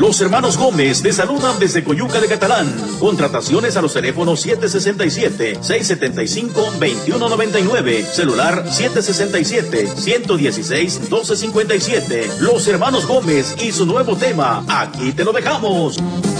Los hermanos Gómez te saludan desde Coyuca de Catalán. Contrataciones a los teléfonos 767-675-2199, celular 767-116-1257. Los hermanos Gómez y su nuevo tema, Aquí te lo dejamos.